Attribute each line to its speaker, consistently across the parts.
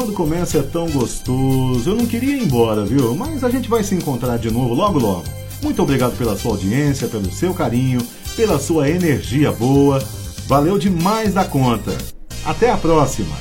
Speaker 1: Todo começo é tão gostoso. Eu não queria ir embora, viu? Mas a gente vai se encontrar de novo logo logo. Muito obrigado pela sua audiência, pelo seu carinho, pela sua energia boa. Valeu demais da conta. Até a próxima.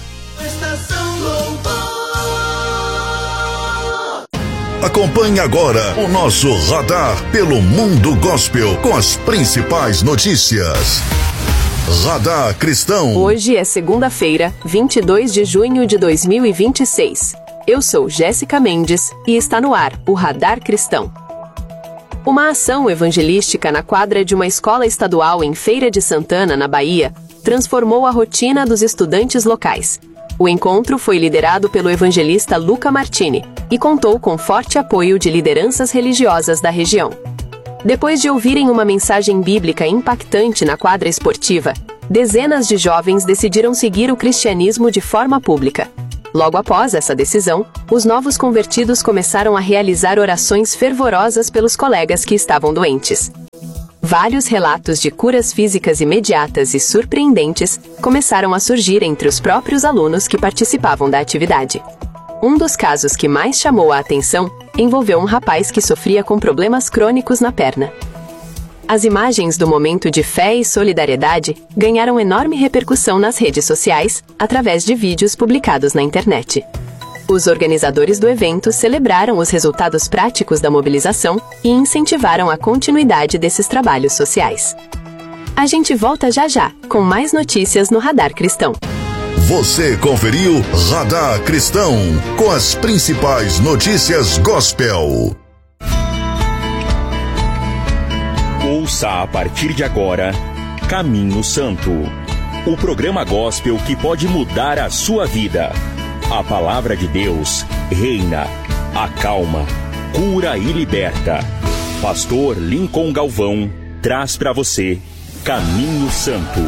Speaker 2: Acompanhe agora o nosso radar pelo Mundo Gospel com as principais notícias. Radar Cristão.
Speaker 3: Hoje é segunda-feira, 22 de junho de 2026. Eu sou Jéssica Mendes e está no ar o Radar Cristão. Uma ação evangelística na quadra de uma escola estadual em Feira de Santana, na Bahia, transformou a rotina dos estudantes locais. O encontro foi liderado pelo evangelista Luca Martini e contou com forte apoio de lideranças religiosas da região. Depois de ouvirem uma mensagem bíblica impactante na quadra esportiva, dezenas de jovens decidiram seguir o cristianismo de forma pública. Logo após essa decisão, os novos convertidos começaram a realizar orações fervorosas pelos colegas que estavam doentes. Vários relatos de curas físicas imediatas e surpreendentes começaram a surgir entre os próprios alunos que participavam da atividade. Um dos casos que mais chamou a atenção envolveu um rapaz que sofria com problemas crônicos na perna. As imagens do momento de fé e solidariedade ganharam enorme repercussão nas redes sociais, através de vídeos publicados na internet. Os organizadores do evento celebraram os resultados práticos da mobilização e incentivaram a continuidade desses trabalhos sociais. A gente volta já já, com mais notícias no Radar Cristão.
Speaker 2: Você conferiu Radar Cristão, com as principais notícias gospel.
Speaker 4: Ouça a partir de agora Caminho Santo, o programa gospel que pode mudar a sua vida. A palavra de Deus reina, acalma, cura e liberta. Pastor Lincoln Galvão traz para você Caminho Santo.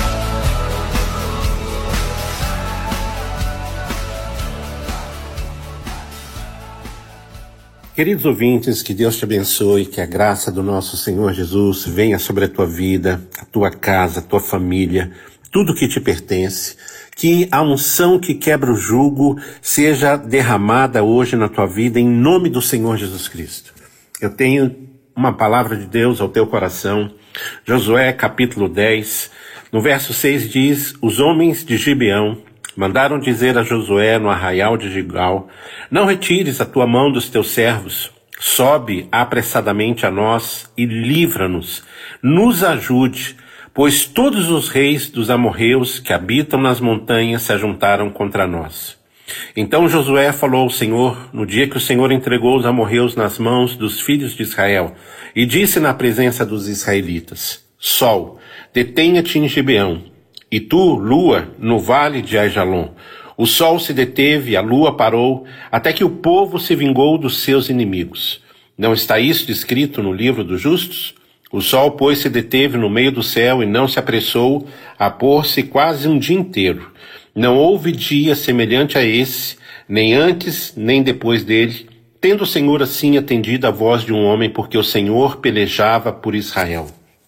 Speaker 5: Queridos ouvintes, que Deus te abençoe, que a graça do nosso Senhor Jesus venha sobre a tua vida, a tua casa, a tua família, tudo que te pertence, que a unção que quebra o jugo seja derramada hoje na tua vida em nome do Senhor Jesus Cristo. Eu tenho uma palavra de Deus ao teu coração. Josué capítulo 10, no verso 6 diz: os homens de Gibeão mandaram dizer a Josué no arraial de Gilgal: não retires a tua mão dos teus servos, sobe apressadamente a nós e livra-nos, nos ajude, pois todos os reis dos amorreus que habitam nas montanhas se ajuntaram contra nós. Então Josué falou ao Senhor no dia que o Senhor entregou os amorreus nas mãos dos filhos de Israel, e disse na presença dos israelitas: Sol, detenha-te em Gibeão, e tu, lua, no vale de Aijalon. O sol se deteve, a lua parou, até que o povo se vingou dos seus inimigos. Não está isso escrito no livro dos justos? O sol, pois, se deteve no meio do céu e não se apressou a pôr-se quase um dia inteiro. Não houve dia semelhante a esse, nem antes, nem depois dele, tendo o Senhor assim atendido a voz de um homem, porque o Senhor pelejava por Israel.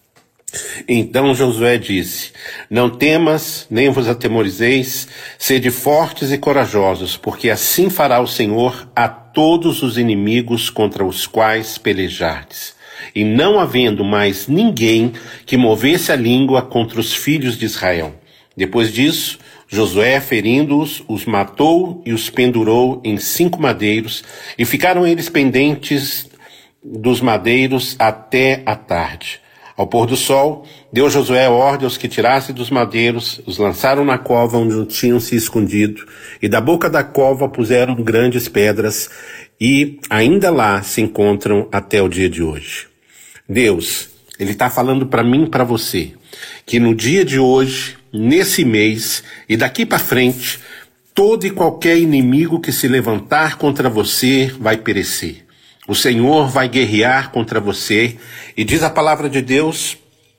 Speaker 5: Então Josué disse: não temas, nem vos atemorizeis, sede fortes e corajosos, porque assim fará o Senhor a todos os inimigos contra os quais pelejardes. E não havendo mais ninguém que movesse a língua contra os filhos de Israel. Depois disso, Josué, ferindo-os, os matou e os pendurou em 5 madeiros, e ficaram eles pendentes dos madeiros até a tarde. Ao pôr do sol, deu Josué ordem aos que tirassem dos madeiros, os lançaram na cova onde tinham se escondido, e da boca da cova puseram grandes pedras, e ainda lá se encontram até o dia de hoje. Deus, Ele está falando para mim e para você, que no dia de hoje, nesse mês e daqui para frente, todo e qualquer inimigo que se levantar contra você vai perecer. O Senhor vai guerrear contra você, e diz a palavra de Deus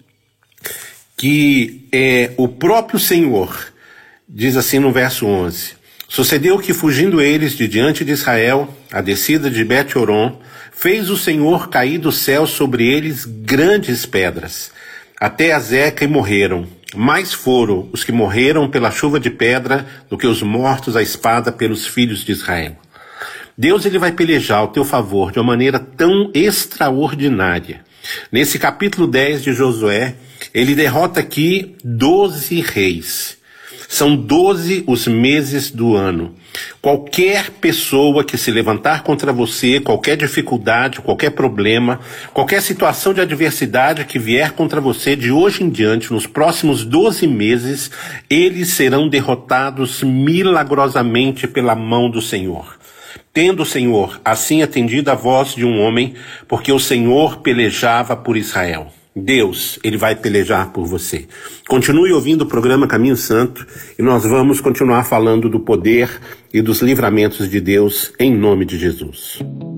Speaker 5: que o próprio Senhor, diz assim no verso 11, sucedeu que fugindo eles de diante de Israel, a descida de Bet-Horon, fez o Senhor cair do céu sobre eles grandes pedras, até Azeca e morreram. Mais foram os que morreram pela chuva de pedra do que os mortos à espada pelos filhos de Israel. Deus ele vai pelejar ao teu favor de uma maneira tão extraordinária. Nesse capítulo 10 de Josué, ele derrota aqui 12 reis. São 12 os meses do ano. Qualquer pessoa que se levantar contra você, qualquer dificuldade, qualquer problema, qualquer situação de adversidade que vier contra você de hoje em diante, nos próximos 12 meses, eles serão derrotados milagrosamente pela mão do Senhor. Tendo o Senhor assim atendido a voz de um homem, porque o Senhor pelejava por Israel. Deus, ele vai pelejar por você. Continue ouvindo o programa Caminho Santo e nós vamos continuar falando do poder e dos livramentos de Deus em nome de Jesus.